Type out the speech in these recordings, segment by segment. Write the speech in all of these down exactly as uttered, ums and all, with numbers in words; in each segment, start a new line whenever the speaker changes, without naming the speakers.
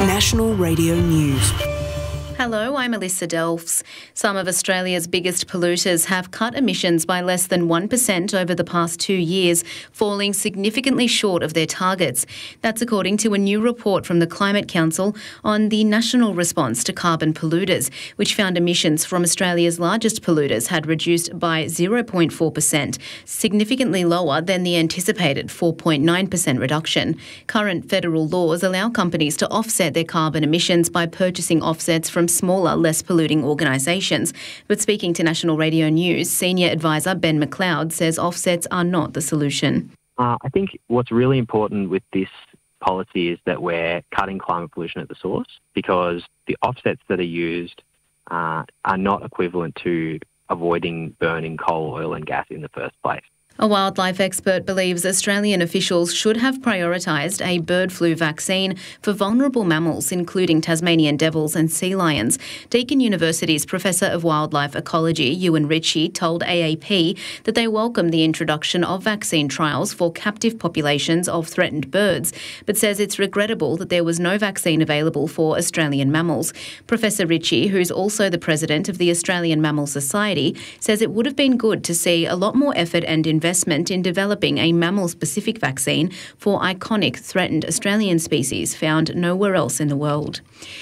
National Radio News.
Hello, I'm Alyssa Delfs. Some of Australia's biggest polluters have cut emissions by less than one percent over the past two years, falling significantly short of their targets. That's according to a new report from the Climate Council on the national response to carbon polluters, which found emissions from Australia's largest polluters had reduced by zero point four percent, significantly lower than the anticipated four point nine percent reduction. Current federal laws allow companies to offset their carbon emissions by purchasing offsets from smaller, less polluting organisations. But speaking to National Radio News, Senior Advisor Ben McLeod says offsets are not the solution.
Uh, I think what's really important with this policy is that we're cutting climate pollution at the source, because the offsets that are used uh, are not equivalent to avoiding burning coal, oil and gas in the first place.
A wildlife expert believes Australian officials should have prioritised a bird flu vaccine for vulnerable mammals, including Tasmanian devils and sea lions. Deakin University's Professor of Wildlife Ecology, Ewan Ritchie, told A A P that they welcome the introduction of vaccine trials for captive populations of threatened birds, but says it's regrettable that there was no vaccine available for Australian mammals. Professor Ritchie, who's also the president of the Australian Mammal Society, says it would have been good to see a lot more effort and investment in developing a mammal-specific vaccine for iconic threatened Australian species found nowhere else in the world.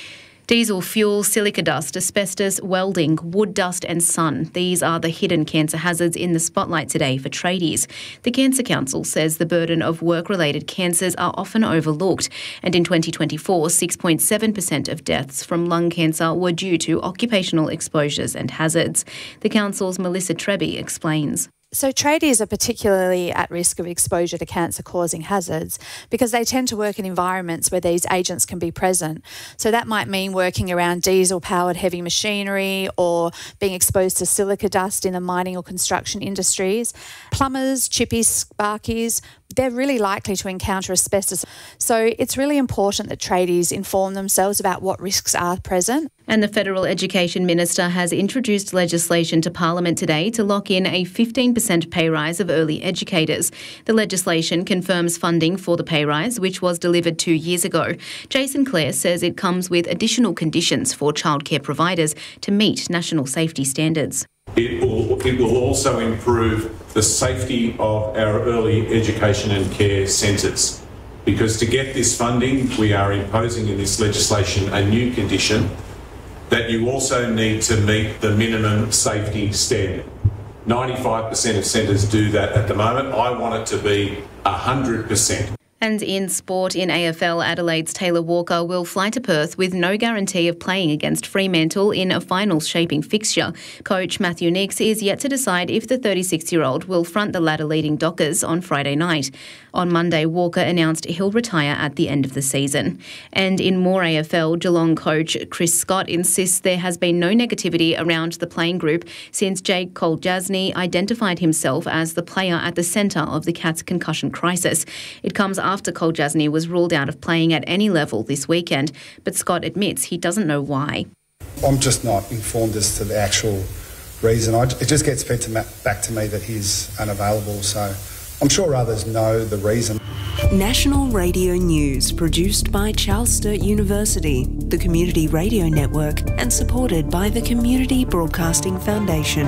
Diesel fuel, silica dust, asbestos, welding, wood dust and sun. These are the hidden cancer hazards in the spotlight today for tradies. The Cancer Council says the burden of work-related cancers are often overlooked, and in twenty twenty-four, six point seven percent of deaths from lung cancer were due to occupational exposures and hazards. The Council's Melissa Treby explains.
So tradies are particularly at risk of exposure to cancer-causing hazards because they tend to work in environments where these agents can be present. So that might mean working around diesel-powered heavy machinery or being exposed to silica dust in the mining or construction industries. Plumbers, chippies, sparkies, they're really likely to encounter asbestos. So it's really important that tradies inform themselves about what risks are present.
And the Federal Education Minister has introduced legislation to Parliament today to lock in a fifteen percent pay rise of early educators. The legislation confirms funding for the pay rise, which was delivered two years ago. Jason Clare says it comes with additional conditions for childcare providers to meet national safety standards.
It will, it will also improve the safety of our early education and care centres, because to get this funding, we are imposing in this legislation a new condition that you also need to meet the minimum safety standard. ninety-five percent of centres do that at the moment. I want it to be one hundred percent.
And in sport, in A F L, Adelaide's Taylor Walker will fly to Perth with no guarantee of playing against Fremantle in a finals-shaping fixture. Coach Matthew Nicks is yet to decide if the thirty-six-year-old will front the ladder-leading Dockers on Friday night. On Monday, Walker announced he'll retire at the end of the season. And in more A F L, Geelong coach Chris Scott insists there has been no negativity around the playing group since Jake Koljasny identified himself as the player at the centre of the Cats' concussion crisis. It comes after Koljasny was ruled out of playing at any level this weekend, but Scott admits he doesn't know why.
I'm just not informed as to the actual reason. I, it just gets fed to ma- back to me that he's unavailable, so I'm sure others know the reason.
National Radio News, produced by Charles Sturt University, the Community Radio Network, and supported by the Community Broadcasting Foundation.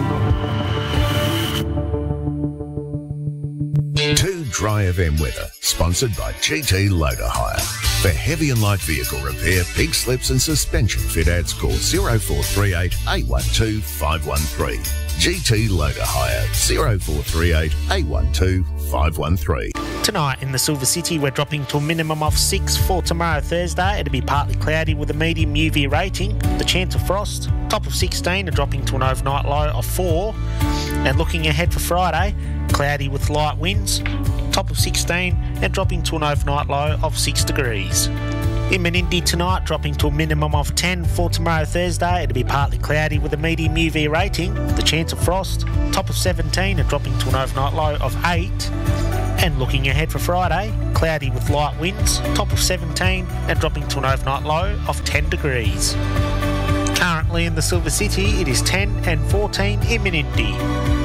Two Dry F M weather, sponsored by G T Loader Hire. For heavy and light vehicle repair, pig slips and suspension fit-outs, call zero four three eight, eight one two, five one three. G T Loader Hire, zero four three eight, eight one two, five one three.
Tonight in the Silver City, we're dropping to a minimum of six. For tomorrow, Thursday, it'll be partly cloudy with a medium U V rating. The chance of frost, top of sixteen, and dropping to an overnight low of four. And looking ahead for Friday, cloudy with light winds, top of sixteen, and dropping to an overnight low of six degrees. In Menindee tonight, dropping to a minimum of ten. For tomorrow, Thursday, it'll be partly cloudy with a medium U V rating. The chance of frost, top of seventeen, and dropping to an overnight low of eight. And looking ahead for Friday, cloudy with light winds, top of seventeen, and dropping to an overnight low of ten degrees. Currently in the Silver City, it is ten and fourteen in Menindee.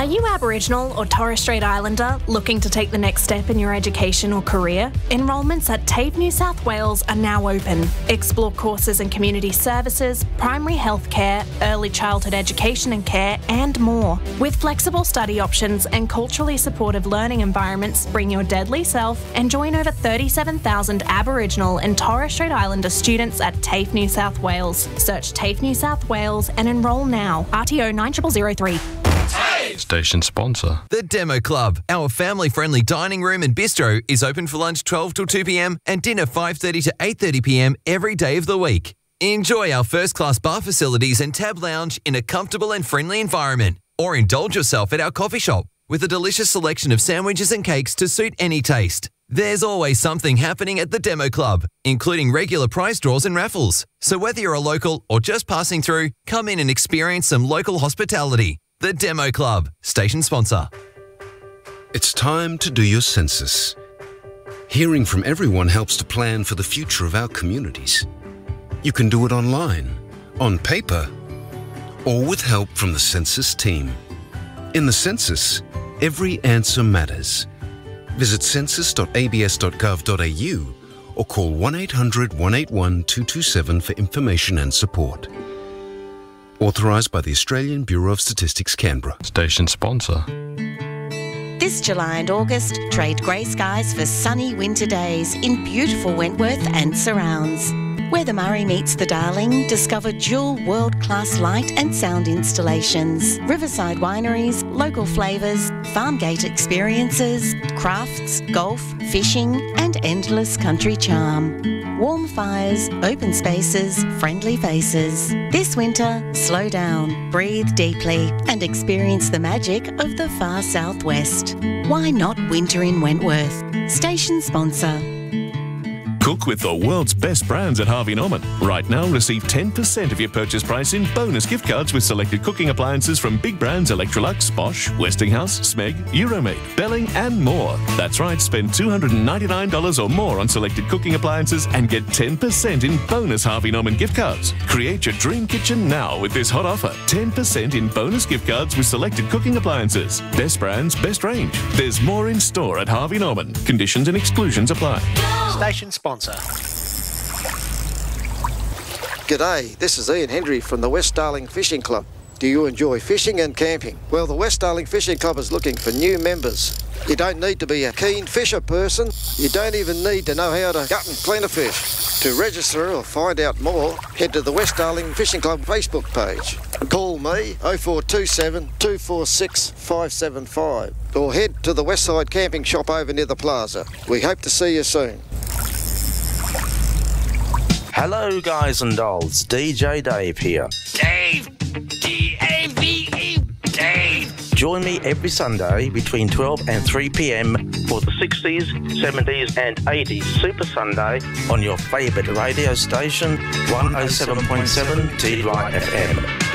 you Aboriginal or Torres Strait Islander looking to take the next step in your education or career? Enrolments at TAFE New South Wales are now open. Explore courses in community services, primary health care, early childhood education and care, and more. With flexible study options and culturally supportive learning environments, bring your deadly self and join over thirty-seven thousand Aboriginal and Torres Strait Islander students at TAFE New South Wales. Search TAFE New South Wales and enrol now. R T O nine zero zero zero three.
Station sponsor.
The Demo Club, our family-friendly dining room and bistro, is open for lunch twelve till two p m and dinner five thirty to eight thirty p m every day of the week. Enjoy our first-class bar facilities and tab lounge in a comfortable and friendly environment, or indulge yourself at our coffee shop with a delicious selection of sandwiches and cakes to suit any taste. There's always something happening at the Demo Club, including regular prize draws and raffles. So whether you're a local or just passing through, come in and experience some local hospitality. The Demo Club, station sponsor.
It's time to do your census. Hearing from everyone helps to plan for the future of our communities. You can do it online, on paper, or with help from the census team. In the census, every answer matters. Visit census dot a b s dot gov dot a u or call one eight hundred, one eight one, two two seven for information and support. Authorised by the Australian Bureau of Statistics, Canberra.
Station sponsor.
This July and August, trade grey skies for sunny winter days in beautiful Wentworth and surrounds. Where the Murray meets the Darling, discover dual world-class light and sound installations, riverside wineries, local flavours, farm gate experiences, crafts, golf, fishing and endless country charm. Warm fires, open spaces, friendly faces. This winter, slow down, breathe deeply and experience the magic of the far southwest. Why not winter in Wentworth? Station sponsor.
Cook with the world's best brands at Harvey Norman. Right now, receive ten percent of your purchase price in bonus gift cards with selected cooking appliances from big brands Electrolux, Bosch, Westinghouse, Smeg, Euromade, Belling and more. That's right, spend two hundred ninety-nine dollars or more on selected cooking appliances and get ten percent in bonus Harvey Norman gift cards. Create your dream kitchen now with this hot offer. ten percent in bonus gift cards with selected cooking appliances. Best brands, best range. There's more in store at Harvey Norman. Conditions and exclusions apply.
Station sponsor.
G'day, this is Ian Hendry from the West Darling Fishing Club. Do you enjoy fishing and camping? Well, the West Darling Fishing Club is looking for new members. You don't need to be a keen fisher person. You don't even need to know how to gut and clean a fish. To register or find out more, head to the West Darling Fishing Club Facebook page. Call me oh four two seven, two four six, five seven five or head to the Westside Camping Shop over near the plaza. We hope to see you soon.
Hello guys and dolls, D J Dave here.
Dave! D A V E! Dave!
Join me every Sunday between twelve and three p m for the sixties, seventies and eighties Super Sunday on your favourite radio station, one oh seven point seven T-Right F M.